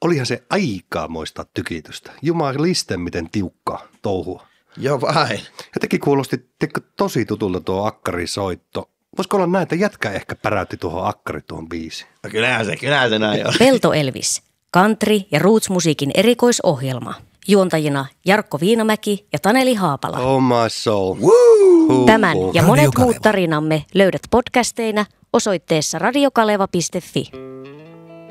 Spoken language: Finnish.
olihan se aikamoista tykitystä. Jumaliste, miten tiukkaa touhua. Joo vain. Jotenkin kuulosti tosi tutulta tuo akkarisoitto. Voisiko olla näin, että jätkä ehkä päräytti tuohon akkari tuohon biisiin? No kyllähän se näin on. Pelto Elvis, country- ja roots-musiikin erikoisohjelma. Juontajina Jarkko Viinamäki ja Taneli Haapala. Oh my soul. Tämän ja monet muut tarinamme löydät podcasteina osoitteessa radiokaleva.fi.